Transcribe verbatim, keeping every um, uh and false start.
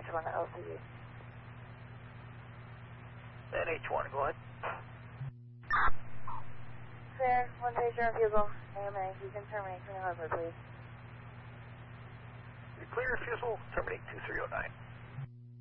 Bishop on the L C D. N H one, go ahead. Fair, one pager on Bugle, A M A, you can terminate Queen Harbor, please. Clear refusal, terminate two three oh nine.